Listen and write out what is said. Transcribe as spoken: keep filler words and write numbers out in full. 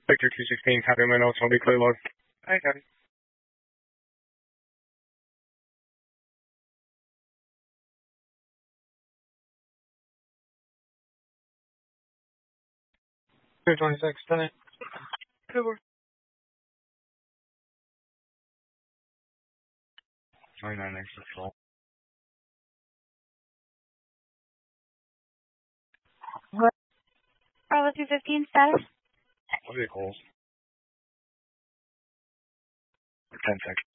Victor two sixteen, copy my notes, I'll be clear load. Hi, copy. two twenty-six, ten eight. Good work. twenty-nine extra full. Bravo two fifteen, status? What are the goals? ten six.